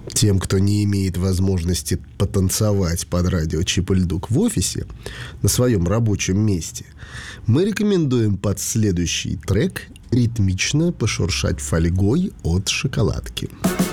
Тем, кто не имеет возможности потанцевать под радио «Чип и Лдук» в офисе, на своем рабочем месте, мы рекомендуем под следующий трек ритмично пошуршать фольгой от шоколадки.